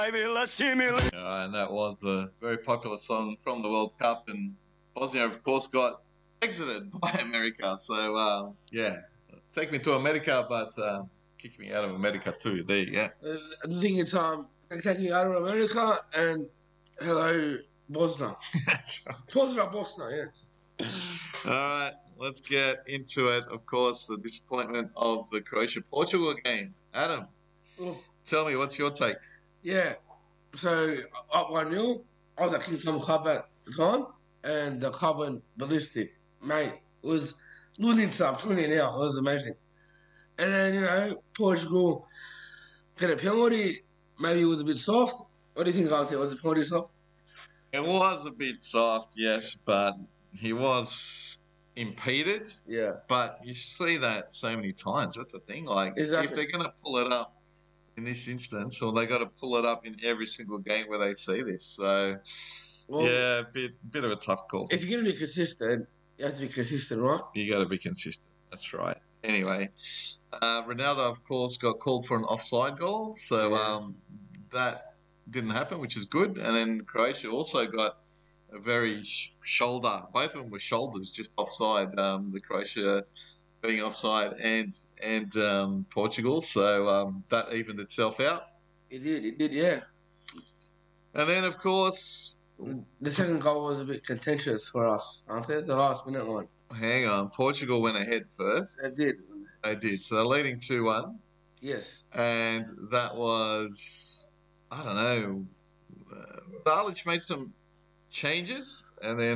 And that was a very popular song from the World Cup, and Bosnia, of course, got exited by America. So, yeah, take me to America, but kick me out of America too. There you go. The thing is, taking you out of America and hello, Bosnia. That's right. Bosnia, yes. All right, let's get into it. Of course, the disappointment of the Croatia-Portugal game. Adam, tell me, what's your take? Yeah, so up 1-0, I was at Kingston Club at the time, and the club went ballistic. Mate, it was losing stuff, 20 now, it was amazing. And then, Portugal get a penalty, maybe it was a bit soft. What do you think, Alfie? Was the penalty soft? It was a bit soft, yes, but he was impeded. Yeah. But you see that so many times. That's the thing. Like, Exactly. if they're going to pull it up in this instance, or they got to pull it up in every single game where they see this. So, yeah, a bit of a tough call. If you're going to be consistent, you have to be consistent, right? You got to be consistent. That's right. Anyway, Ronaldo, of course, got called for an offside goal. So that didn't happen, which is good. And then Croatia also got a very shoulder. Both of them were shoulders just offside. The Croatia being offside and Portugal. So that evened itself out. It did, yeah. And then, of course, the second goal was a bit contentious for us, aren't it? The last minute one. Hang on. Portugal went ahead first. They did. So they're leading 2-1. Yes. And that was, I don't know, Dalic made some changes, and then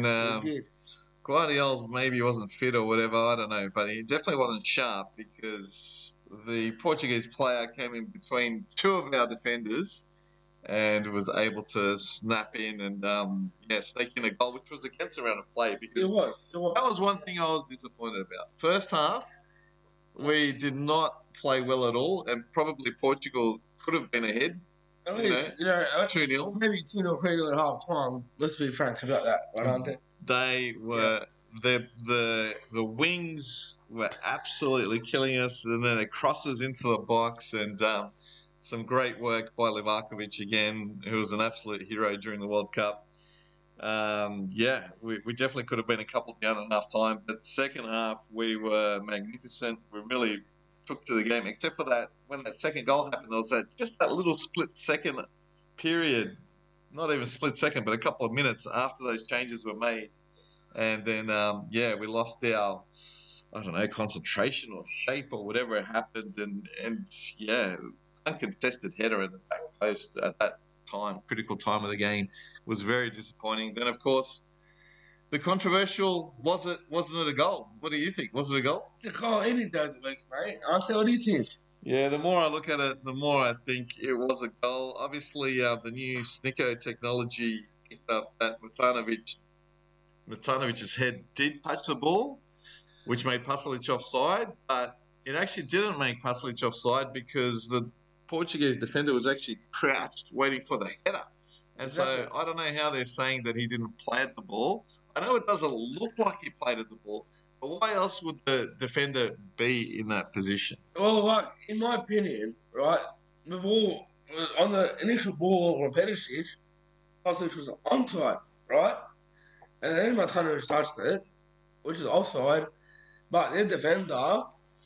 Guardiola's maybe wasn't fit or whatever, I don't know, but he definitely wasn't sharp because the Portuguese player came in between two of our defenders and was able to snap in and stake in a goal, which was against the round of play because it was. That was one thing I was disappointed about. First half, we did not play well at all, and probably Portugal could have been ahead. 2-0. Maybe 2-0 pretty at half time. Let's be frank about that, right, aren't they? They were the wings were absolutely killing us, and then it crosses into the box, and some great work by Livakovic again, who was an absolute hero during the World Cup. We definitely could have been a couple down at half time, but second half we were magnificent. We really took to the game, except for that when that second goal happened, there was that little split second period, not even split second, but a couple of minutes after those changes were made, and then we lost our, I don't know, concentration or shape or whatever it happened, and uncontested header at the back post at that time, critical time of the game, was very disappointing. Then of course, the controversial, wasn't it a goal? What do you think? Was it a goal? It's a goal any day of the week, mate. I'll say, what do you think? Yeah, the more I look at it, the more I think it was a goal. Obviously, the new Snicko technology, that Matanovic's head did touch the ball, which made Pasalic offside, but it actually didn't make Pasalic offside because the Portuguese defender was actually crouched waiting for the header. And so I don't know how they're saying that he didn't play at the ball. I know it doesn't look like he played at the ball, but why else would the defender be in that position? Well, in my opinion, right, the ball, on the initial ball on Perisic, Pasalic was onside, right? And then Matanovic touched it, which is offside, but their defender,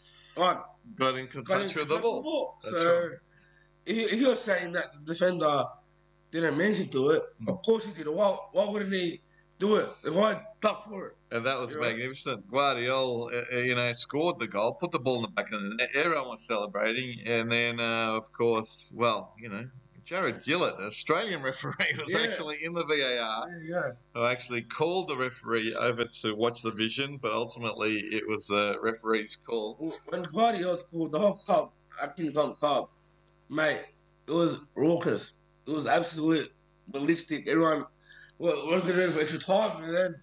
got in touch with the ball. So, right. If you're saying that the defender didn't mention to it, of course he did. Why wouldn't he do it? If I duck for it. And that was magnificent. Guardiola, scored the goal, put the ball in the back of the net. Everyone was celebrating. And then, of course, Jared Gillett, an Australian referee, was actually in the VAR. Who actually called the referee over to watch the vision, but ultimately it was the referee's call. When Guardiola called the whole club, acting on club, mate, it was raucous. It was absolute ballistic. Everyone was going to do for extra time, and then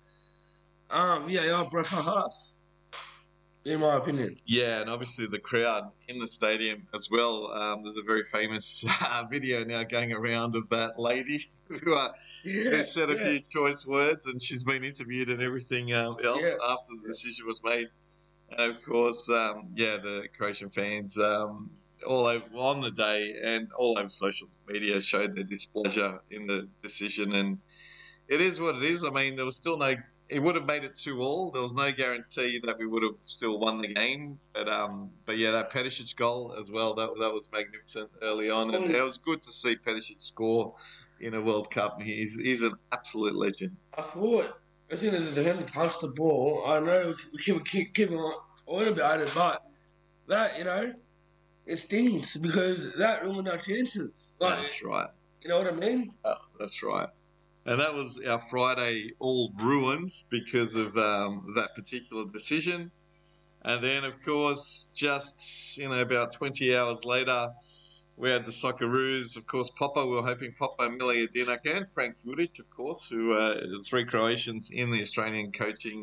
VAR broke our hearts, in my opinion. Yeah, and obviously the crowd in the stadium as well. There's a very famous video now going around of that lady who said a few choice words, and she's been interviewed and everything else after the decision was made. And of course, the Croatian fans all over on the day and all over social media showed their displeasure in the decision, and it is what it is. I mean, there was still no. It would have made it 2-2. There was no guarantee that we would have still won the game, but yeah, that Peticic goal as well. That was magnificent early on, and it was good to see Peticic score in a World Cup. He's an absolute legend. I thought as soon as the defender touched the ball, I know we keep on about it, but that it stings because that ruined our chances. Like, that's right. You know what I mean? That's right. And that was our Friday all ruined because of that particular decision. And then, of course, just about 20 hours later, we had the Socceroos. Of course, Popa. We were hoping Popa, Miljadinak, and Frank Juric, of course, who are the three Croatians in the Australian coaching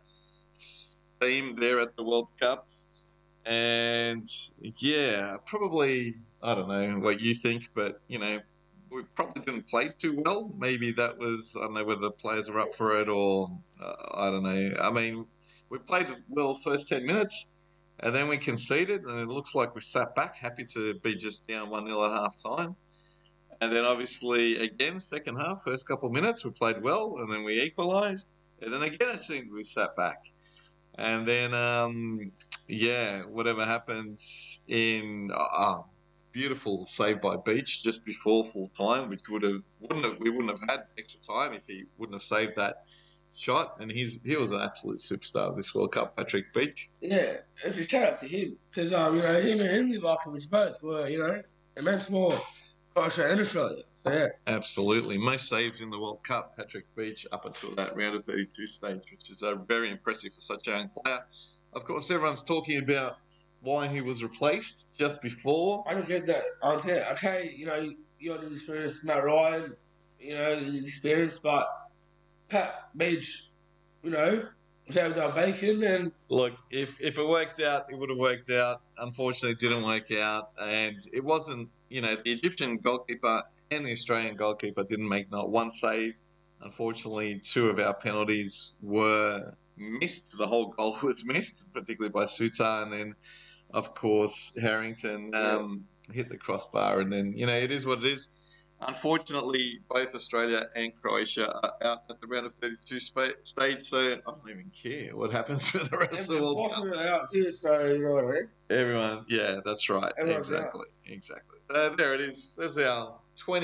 team there at the World Cup. And yeah, probably, I don't know what you think, but we probably didn't play too well. Maybe that was, I don't know whether the players were up for it or I don't know. I mean, we played well first 10 minutes and then we conceded and it looks like we sat back, happy to be just down 1-0 at half time. And then obviously again, second half, first couple of minutes, we played well and then we equalised. And then again, it seemed we sat back. And then, whatever happens in beautiful save by Beach just before full time, which we wouldn't have had extra time if he wouldn't have saved that shot. And he was an absolute superstar of this World Cup, Patrick Beach. Yeah, it's a shout out to him because him and Livakovic both were immense more Croatia and Australia. So, yeah. Absolutely. Most saves in the World Cup, Patrick Beach, up until that round of 32 stage, which is very impressive for such a young player. Of course, everyone's talking about why he was replaced just before. I don't get that. I was saying, okay, you had the experience, Matt Ryan, his experience, but Pat Beach, saved our bacon. And look, if it worked out, it would have worked out. Unfortunately, it didn't work out, and it wasn't. The Egyptian goalkeeper and the Australian goalkeeper didn't make not one save. Unfortunately, two of our penalties were missed. The whole goal was missed, particularly by Sutar, and then, of course, Harrington hit the crossbar. And then, it is what it is. Unfortunately, both Australia and Croatia are out at the round of 32 stage, so I don't even care what happens for the rest of the World Cup. Out too, so you know what I mean? Everyone, yeah, that's right. Everyone's exactly. There it is. There's our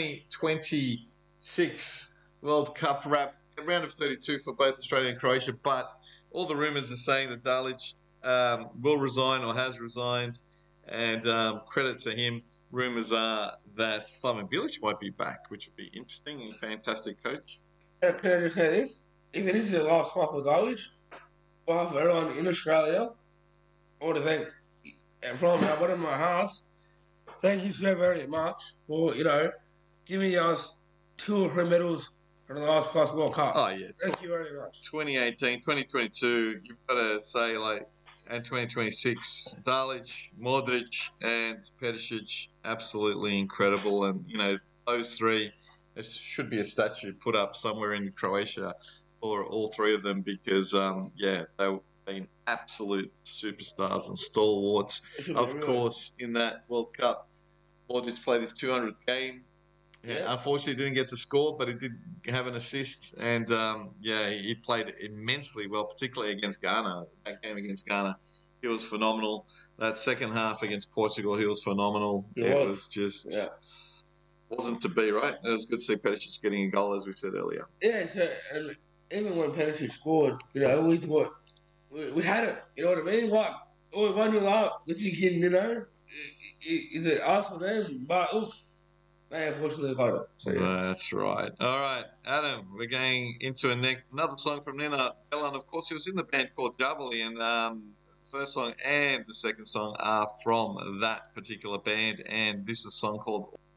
2026 World Cup wrap. A round of 32 for both Australia and Croatia, but all the rumours are saying that Dalic will resign or has resigned, and credit to him. Rumours are that Slaven Bilic might be back, which would be interesting and fantastic coach. Can I just say this? If it is the last fight for Dalic, well, for everyone in Australia, I want to thank, from the bottom of my heart, thank you so very much for, giving us 2 or 3 medals for the last past World Cup. Oh, yeah. Thank you very much. 2018, 2022, you've got to say, and 2026, Dalic, Modric, and Peticic, absolutely incredible. And, those three, there should be a statue put up somewhere in Croatia for all three of them because, they've been absolute superstars and stalwarts. Of course, in that World Cup, Modric played his 200th game. Yeah, unfortunately, didn't get to score, but he did have an assist, and he played immensely well, particularly against Ghana. That game against Ghana, he was phenomenal. That second half against Portugal, he was phenomenal. It was just wasn't to be, right? It was good to see Peticic getting a goal, as we said earlier. Yeah, so and even when Peticic scored, we thought we had it. You know what I mean? Like, 1-0 up, we're thinking, is it us or them? But look. They unfortunately got it. So, That's right. All right, Adam, we're going into another song from Nina Bellan. Of course, he was in the band called Jubilee, and the first song and the second song are from that particular band, and this is a song called